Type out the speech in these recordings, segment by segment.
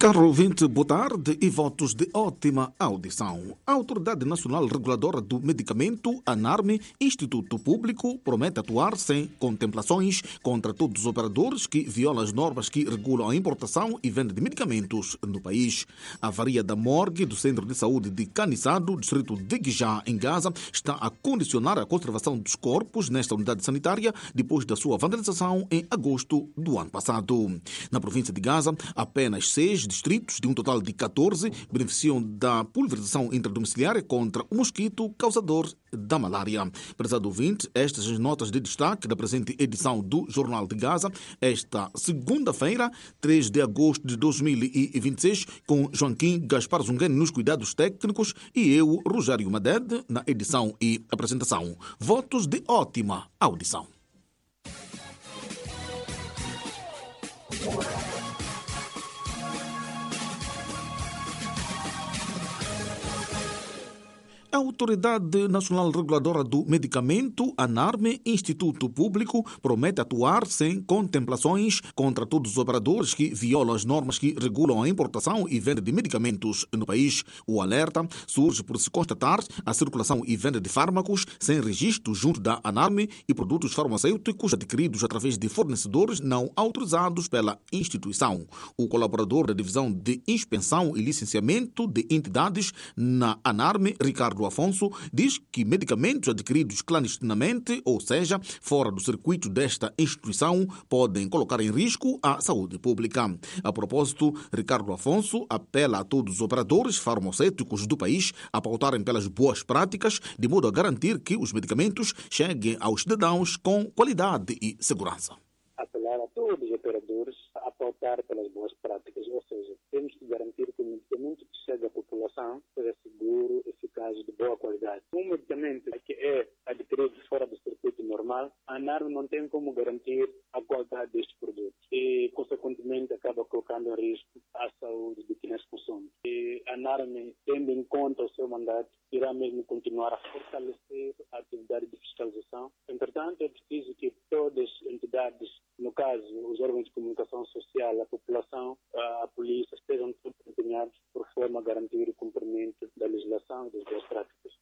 Caro ouvinte, boa tarde e votos de ótima audição. A Autoridade Nacional Reguladora do Medicamento, ANARME, Instituto Público, promete atuar sem contemplações contra todos os operadores que violam as normas que regulam a importação e venda de medicamentos no país. A avaria da morgue do Centro de Saúde de Caniçado, distrito de Guijá, em Gaza, está a condicionar a conservação dos corpos nesta unidade sanitária depois da sua vandalização em agosto do ano passado. Na província de Gaza, apenas 6 distritos, de um total de 14, beneficiam da pulverização intradomiciliária contra o mosquito causador da malária. Prezado ouvinte, estas as notas de destaque da presente edição do Jornal de Gaza, esta segunda-feira, 3 de agosto de 2026, com Joaquim Gaspar Zungani nos cuidados técnicos e eu, Rogério Madede, na edição e apresentação. Votos de ótima audição. A Autoridade Nacional Reguladora do Medicamento, ANARME, Instituto Público, promete atuar sem contemplações contra todos os operadores que violam as normas que regulam a importação e venda de medicamentos no país. O alerta surge por se constatar a circulação e venda de fármacos sem registro junto da ANARME e produtos farmacêuticos adquiridos através de fornecedores não autorizados pela instituição. O colaborador da Divisão de Inspeção e Licenciamento de Entidades na ANARME, Ricardo Afonso, diz que medicamentos adquiridos clandestinamente, ou seja, fora do circuito desta instituição, podem colocar em risco a saúde pública. A propósito, Ricardo Afonso apela a todos os operadores farmacêuticos do país a pautarem pelas boas práticas, de modo a garantir que os medicamentos cheguem aos cidadãos com qualidade e segurança. Apelar a todos os operadores a pautar pelas boas práticas, ou seja, temos que garantir que o medicamento que chega à população seja seguro, eficaz e de boa qualidade. Um medicamento que é adquirido fora do circuito normal, a ANARME não tem como garantir a qualidade destes produtos e, consequentemente, acaba colocando em risco a saúde de quem as consome. E a ANARME, tendo em conta o seu mandato, irá mesmo continuar a fortalecer a atividade de fiscalização. Entretanto, é preciso que todas as entidades, no caso, os órgãos de comunicação social, a população, a polícia, estejam todos empenhados por forma a garantir o cumprimento da legislação e das boas práticas.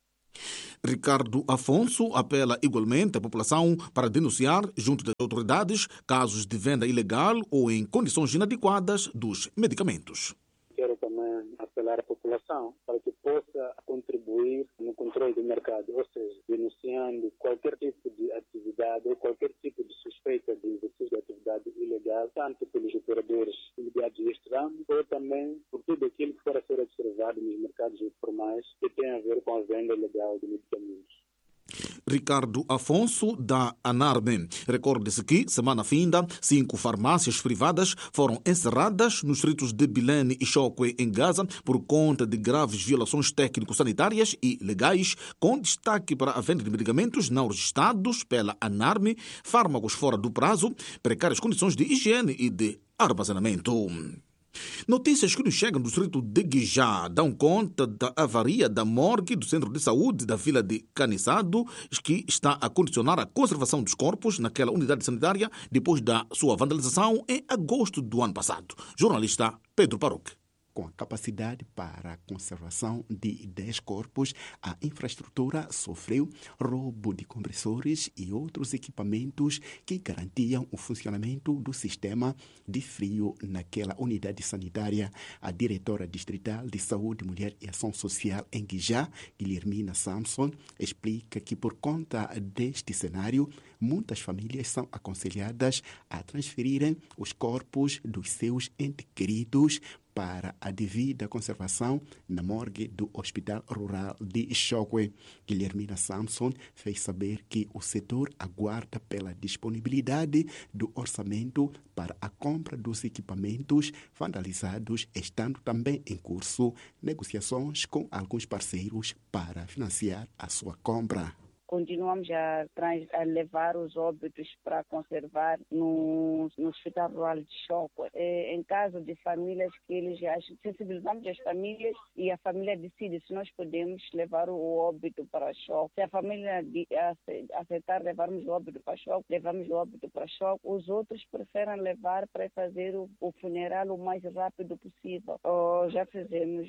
Ricardo Afonso apela igualmente à população para denunciar, junto das autoridades, casos de venda ilegal ou em condições inadequadas dos medicamentos. Quero também apelar à população para que possa contribuir no controle do mercado, ou seja, denunciando qualquer tipo de atividade ou qualquer tipo de suspeita de exercício de atividade ilegal, tanto pelos operadores ligados a este ramo, ou também por tudo aquilo que for a ser observado nos mercados informais que tem a ver com a venda ilegal de medicamentos. Ricardo Afonso, da ANARME. Recorde-se que, semana finda, 5 farmácias privadas foram encerradas nos distritos de Bilene e Chokwe, em Gaza, por conta de graves violações técnico-sanitárias e legais, com destaque para a venda de medicamentos não registrados pela ANARME, fármacos fora do prazo, precárias condições de higiene e de armazenamento. Notícias que nos chegam do distrito de Guijá dão conta da avaria da morgue do Centro de Saúde da Vila de Caniçado, que está a condicionar a conservação dos corpos naquela unidade sanitária depois da sua vandalização em agosto do ano passado. Jornalista Pedro Paruque. Com a capacidade para a conservação de 10 corpos, a infraestrutura sofreu roubo de compressores e outros equipamentos que garantiam o funcionamento do sistema de frio naquela unidade sanitária. A diretora distrital de Saúde, Mulher e Ação Social em Guijá, Guilhermina Samson, explica que por conta deste cenário, muitas famílias são aconselhadas a transferirem os corpos dos seus entes queridos para a devida conservação na morgue do Hospital Rural de Chokwe. Guilhermina Samson fez saber que o setor aguarda pela disponibilidade do orçamento para a compra dos equipamentos vandalizados, estando também em curso negociações com alguns parceiros para financiar a sua compra. continuamos a levar os óbitos para conservar no Hospital Rural de Choco. Em caso de famílias que eles sensibilizamos as famílias e a família decide se nós podemos levar o óbito para Choco. Se a família aceitar levarmos o óbito para Choco, levamos o óbito para Choco. Os outros preferem levar para fazer o funeral o mais rápido possível. Já fizemos,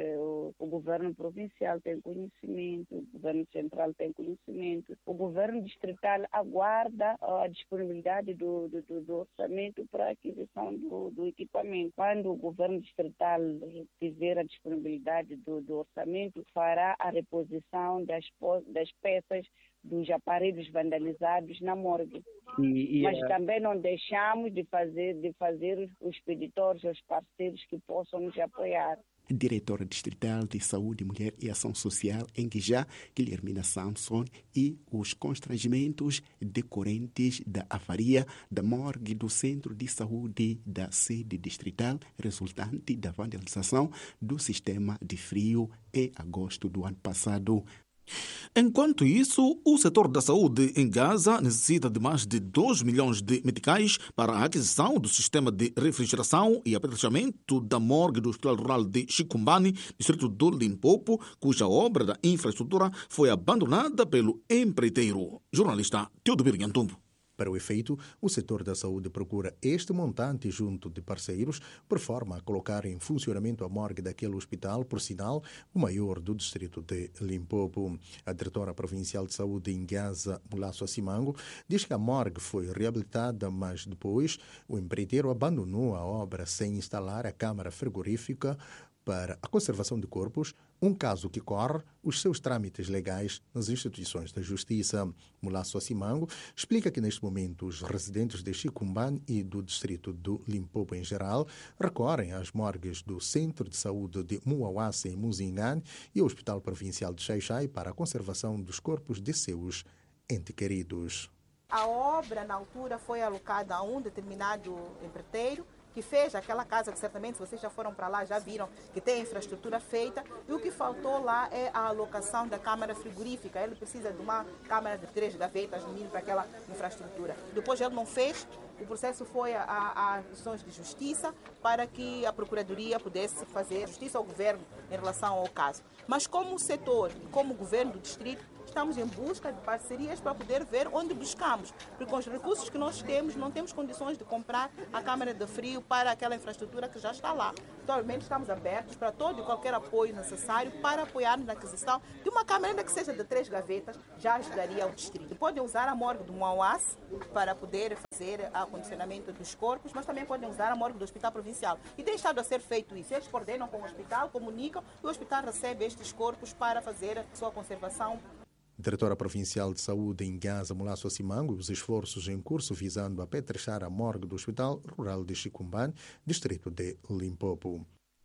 o governo provincial tem conhecimento, o governo central tem conhecimento, o governo distrital aguarda a disponibilidade do orçamento para a aquisição do equipamento. Quando o governo distrital tiver a disponibilidade do orçamento, fará a reposição das peças dos aparelhos vandalizados na morgue. Mas também não deixamos de fazer os peditores, os parceiros que possam nos apoiar. Diretora Distrital de Saúde, Mulher e Ação Social em Guijá, Guilhermina Samson, e os constrangimentos decorrentes da avaria da morgue do Centro de Saúde da sede distrital, resultante da vandalização do sistema de frio em agosto do ano passado. Enquanto isso, o setor da saúde em Gaza necessita de mais de 2 milhões de meticais para a aquisição do sistema de refrigeração e aperfeiçoamento da morgue do Hospital Rural de Chicumbani, distrito do Limpopo, cuja obra da infraestrutura foi abandonada pelo empreiteiro. Jornalista Teodomiro Nhantumbo. Para o efeito, o setor da saúde procura este montante junto de parceiros, por forma a colocar em funcionamento a morgue daquele hospital, por sinal, o maior do distrito de Limpopo. A diretora provincial de saúde em Gaza, Mulasso Simango, diz que a morgue foi reabilitada, mas depois o empreiteiro abandonou a obra sem instalar a câmara frigorífica para a conservação de corpos, um caso que corre os seus trâmites legais nas instituições da Justiça. Mulasso Simango explica que neste momento os residentes de Chicumbani e do distrito do Limpopo em geral recorrem às morgues do Centro de Saúde de Muawase em Muzingane e ao Hospital Provincial de Xai-Xai para a conservação dos corpos de seus entes queridos. A obra, na altura, foi alocada a um determinado empreiteiro que fez aquela casa, que certamente se vocês já foram para lá, já viram que tem a infraestrutura feita, e o que faltou lá é a alocação da câmara frigorífica. Ele precisa de uma câmara de 3 gavetas, no mínimo, para aquela infraestrutura. Depois ele não fez, o processo foi às instituições de justiça para que a Procuradoria pudesse fazer justiça ao governo em relação ao caso. Mas como setor, como governo do distrito, estamos em busca de parcerias para poder ver onde buscamos, porque com os recursos que nós temos, não temos condições de comprar a câmara de frio para aquela infraestrutura que já está lá. Então, obviamente, estamos abertos para todo e qualquer apoio necessário para apoiarmos na aquisição de uma câmara, ainda que seja de 3 gavetas, já ajudaria o distrito. Podem usar a morgue do Muawase para poder fazer o acondicionamento dos corpos, mas também podem usar a morgue do Hospital Provincial. E tem estado a ser feito isso. Eles coordenam com o hospital, comunicam, e o hospital recebe estes corpos para fazer a sua conservação. Diretora Provincial de Saúde em Gaza, Mulasso Simango, os esforços em curso visando apetrechar a morgue do Hospital Rural de Chicumbani, distrito de Limpopo.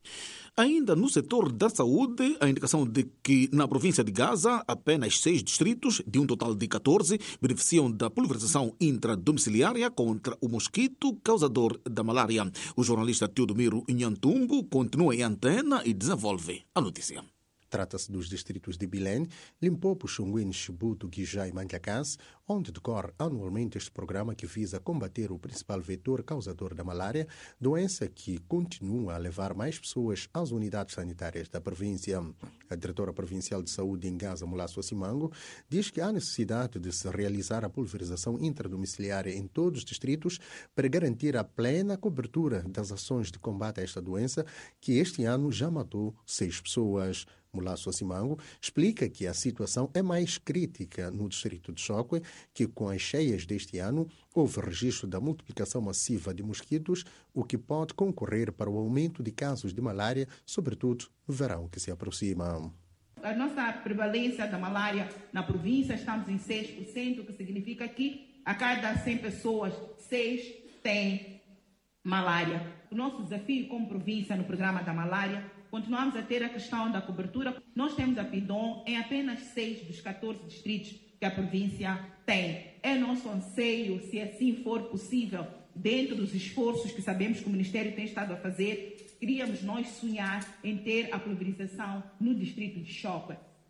Ainda no setor da saúde, a indicação de que na província de Gaza apenas 6 distritos, de um total de 14, beneficiam da pulverização intradomiciliária contra o mosquito causador da malária. O jornalista Teodomiro Nhantumbo continua em antena e desenvolve a notícia. Trata-se dos distritos de Bilene, Limpopo, Xunguine, Chibuto, Guijá e Manjacás, onde decorre anualmente este programa que visa combater o principal vetor causador da malária, doença que continua a levar mais pessoas às unidades sanitárias da província. A diretora provincial de saúde em Gaza, Mulasso Simango, diz que há necessidade de se realizar a pulverização intradomiciliária em todos os distritos para garantir a plena cobertura das ações de combate a esta doença, que este ano já matou 6 pessoas. Mulasso Simango explica que a situação é mais crítica no distrito de Choque, que com as cheias deste ano houve registro da multiplicação massiva de mosquitos, o que pode concorrer para o aumento de casos de malária, sobretudo no verão que se aproxima. A nossa prevalência da malária na província estamos em 6%, o que significa que a cada 100 pessoas, 6 têm malária. O nosso desafio como província no programa da malária, continuamos a ter a questão da cobertura. Nós temos a PIDOM em apenas 6 dos 14 distritos que a província tem. É nosso anseio, se assim for possível, dentro dos esforços que sabemos que o Ministério tem estado a fazer, queríamos nós sonhar em ter a pulverização no distrito de Choque.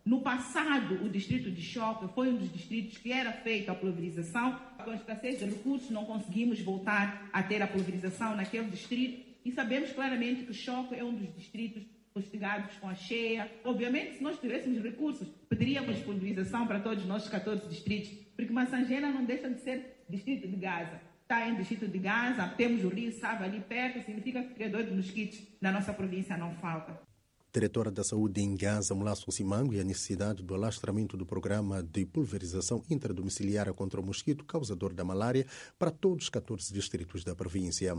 No passado, o distrito de Choque foi um dos distritos que era feita a pulverização. Com a escassez de recursos, não conseguimos voltar a ter a pulverização naquele distrito. E sabemos claramente que Choque é um dos distritos castigados com a cheia. Obviamente, se nós tivéssemos recursos, pediríamos pulverização para todos os nossos 14 distritos, porque Massangena não deixa de ser distrito de Gaza. Está em distrito de Gaza, temos o rio Sava ali perto, significa que criador de mosquitos na nossa província não falta. Diretora da Saúde em Gaza, Mulasso Simango, e a necessidade do alastramento do programa de pulverização intradomiciliária contra o mosquito causador da malária para todos os 14 distritos da província.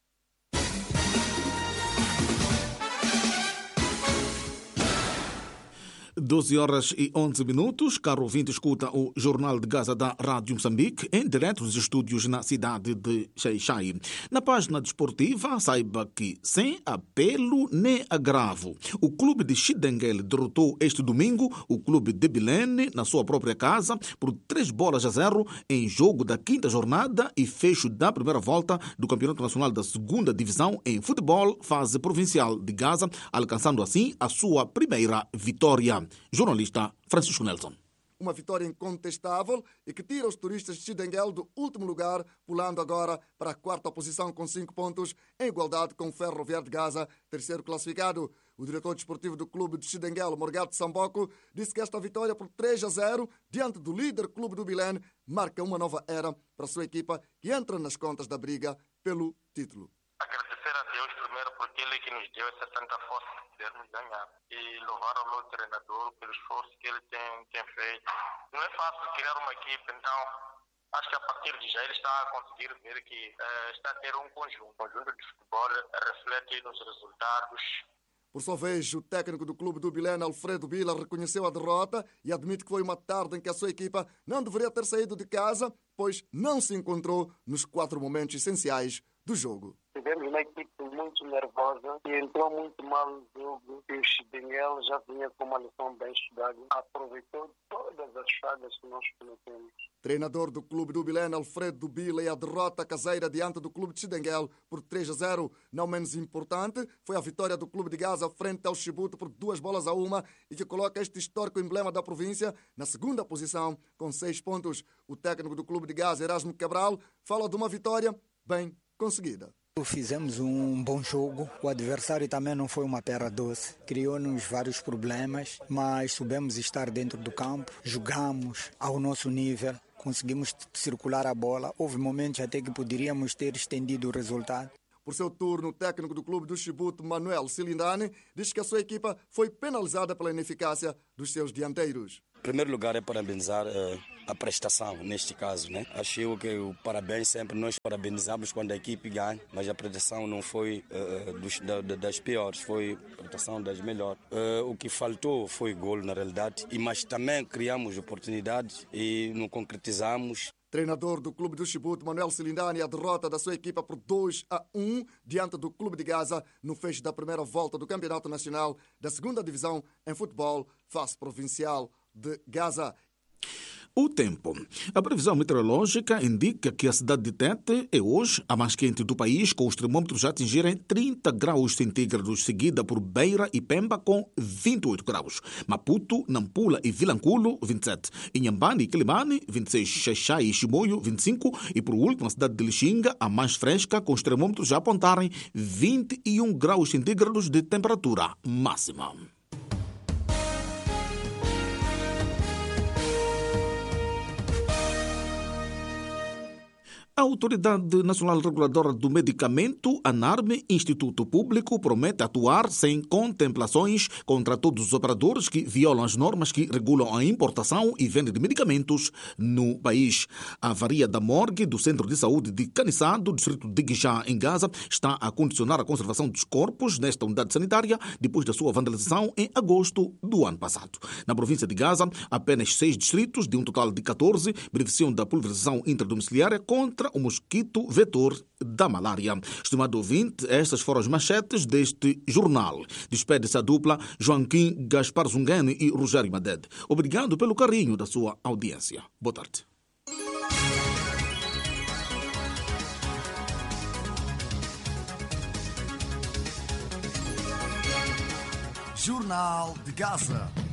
12h11. Caro ouvinte, escuta o Jornal de Gaza da Rádio Moçambique, em direto dos estúdios na cidade de Xai-Xai. Na página desportiva, saiba que, sem apelo nem agravo, o clube de Chidenguele derrotou este domingo o clube de Bilene na sua própria casa por 3-0 em jogo da 5ª jornada e fecho da primeira volta do Campeonato Nacional da 2ª Divisão em futebol, fase provincial de Gaza, alcançando assim a sua primeira vitória. Jornalista Francisco Nelson. Uma vitória incontestável e que tira os turistas de Chidenguele do último lugar, pulando agora para a 4ª posição com 5 pontos, em igualdade com o Ferroviário de Gaza, terceiro classificado. O diretor desportivo do clube de Chidenguele, Morgato Samboco, disse que esta vitória por 3-0, diante do líder clube do Bilene, marca uma nova era para a sua equipa, que entra nas contas da briga pelo título. Agradecer a Deus primeiro porque Ele que nos deu essa tanta força de podermos ganhar. E louvar ao nosso treinador pelo esforço que ele tem feito. Não é fácil criar uma equipe, então acho que a partir de já ele está a conseguir ver que está a ter um conjunto de futebol, reflete nos resultados. Por sua vez, o técnico do clube do Bilene, Alfredo Bila, reconheceu a derrota e admite que foi uma tarde em que a sua equipa não deveria ter saído de casa, pois não se encontrou nos 4 momentos essenciais do jogo. Tivemos uma equipe muito nervosa e entrou muito mal no jogo. E o Chidenguele já vinha com uma lição bem estudada. Aproveitou todas as falhas que nós cometemos. Treinador do clube do Bilene, Alfredo Bila, e a derrota caseira diante do clube de Chidenguele por 3-0. Não menos importante foi a vitória do clube de Gaza frente ao Chibuto por 2-1 e que coloca este histórico emblema da província na 2ª posição com 6 pontos. O técnico do clube de Gaza, Erasmo Cabral, fala de uma vitória bem conseguida. Fizemos um bom jogo, o adversário também não foi uma terra doce, criou-nos vários problemas, mas soubemos estar dentro do campo, jogamos ao nosso nível, conseguimos circular a bola, houve momentos até que poderíamos ter estendido o resultado. Por seu turno, o técnico do clube do Chibuto, Manuel Cilindani, diz que a sua equipa foi penalizada pela ineficácia dos seus dianteiros. Em primeiro lugar, é parabenizar a prestação, neste caso, né? Acho que o parabéns sempre nós parabenizamos quando a equipe ganha, mas a prestação não foi das piores, foi a prestação das melhores. O que faltou foi gol, na realidade, mas também criamos oportunidades e não concretizamos. Treinador do clube do Chibuto, Manuel Cilindani, a derrota da sua equipa por 2-1 diante do clube de Gaza no fecho da primeira volta do Campeonato Nacional da 2ª Divisão em futebol, fase provincial de Gaza. O tempo. A previsão meteorológica indica que a cidade de Tete é hoje a mais quente do país, com os termômetros já atingirem 30 graus centígrados, seguida por Beira e Pemba com 28 graus. Maputo, Nampula e Vilanculo, 27. Inhambane e Quilimane, 26. Xai-Xai e Chimoio, 25. E por último, a cidade de Lixinga, a mais fresca, com os termômetros já apontarem 21 graus centígrados de temperatura máxima. A Autoridade Nacional Reguladora do Medicamento, ANARME, Instituto Público, promete atuar sem contemplações contra todos os operadores que violam as normas que regulam a importação e venda de medicamentos no país. A avaria da morgue do Centro de Saúde de Canissado, distrito de Guixá, em Gaza, está a condicionar a conservação dos corpos nesta unidade sanitária depois da sua vandalização em agosto do ano passado. Na província de Gaza, apenas 6 distritos, de um total de 14, beneficiam da pulverização intradomiciliária contra o mosquito vetor da malária. Estimado ouvinte, estas foram as manchetes deste jornal. Despede-se a dupla Joaquim Gaspar Zungani e Rogério Madede. Obrigado pelo carinho da sua audiência. Boa tarde. Jornal de Gaza.